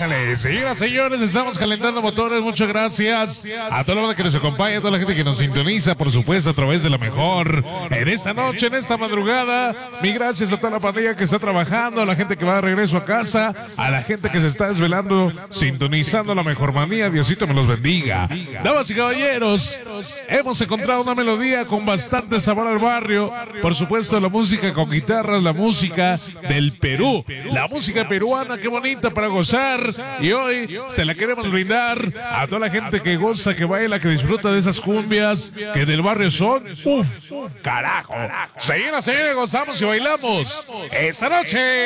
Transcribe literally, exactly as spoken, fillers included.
Ájale, señoras, señores, estamos calentando motores. Muchas gracias a toda la banda que nos acompaña, a toda la gente que nos sintoniza, por supuesto, a través de la mejor. En esta noche, en esta madrugada, mi gracias a toda la pandilla que está trabajando, a la gente que va de regreso a casa, a la gente que se está desvelando, sintonizando la mejor manía. Diosito me los bendiga. Damas y caballeros, hemos encontrado una melodía con bastante sabor al barrio. Por supuesto, la música con guitarras, la música del Perú, la música peruana, qué bonita para gozar. Y hoy se la queremos brindar a toda la gente que goza, que baila, que disfruta de esas cumbias que del barrio son. Uf, carajo. Señoras, señores, gozamos y bailamos esta noche.